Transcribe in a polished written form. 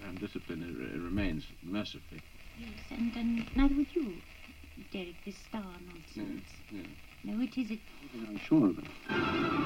And discipline remains, mercifully. Yes, and neither would you, Derek, this star nonsense. Yeah. No, it isn't. I'm sure of it.